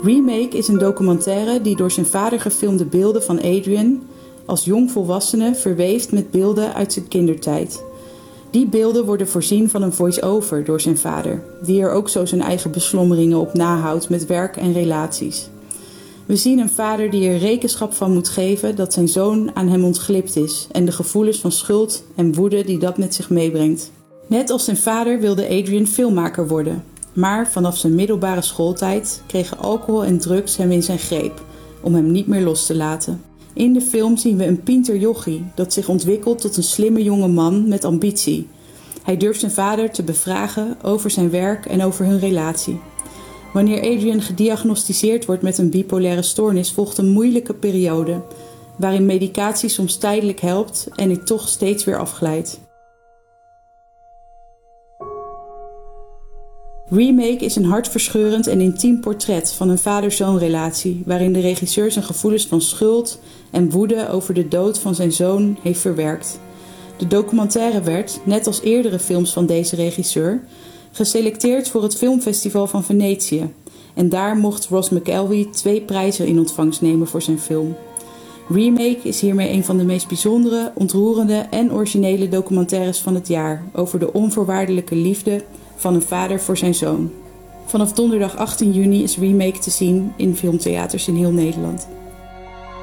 Remake is een documentaire die door zijn vader gefilmde beelden van Adrian als jongvolwassene verweeft met beelden uit zijn kindertijd. Die beelden worden voorzien van een voice-over door zijn vader, die er ook zo zijn eigen beslommeringen op nahoudt met werk en relaties. We zien een vader die er rekenschap van moet geven dat zijn zoon aan hem ontglipt is en de gevoelens van schuld en woede die dat met zich meebrengt. Net als zijn vader wilde Adrian filmmaker worden, maar vanaf zijn middelbare schooltijd kregen alcohol en drugs hem in zijn greep, om hem niet meer los te laten. In de film zien we een pinter jochie dat zich ontwikkelt tot een slimme jonge man met ambitie. Hij durft zijn vader te bevragen over zijn werk en over hun relatie. Wanneer Adrian gediagnosticeerd wordt met een bipolaire stoornis volgt een moeilijke periode, waarin medicatie soms tijdelijk helpt en hij toch steeds weer afglijdt. Remake is een hartverscheurend en intiem portret van een vader-zoon-relatie, waarin de regisseur zijn gevoelens van schuld en woede over de dood van zijn zoon heeft verwerkt. De documentaire werd, net als eerdere films van deze regisseur, geselecteerd voor het Filmfestival van Venetië. En daar mocht Ross McElwee 2 prijzen in ontvangst nemen voor zijn film. Remake is hiermee een van de meest bijzondere, ontroerende en originele documentaires van het jaar over de onvoorwaardelijke liefde van een vader voor zijn zoon. Vanaf donderdag 18 juni is Remake te zien in filmtheaters in heel Nederland.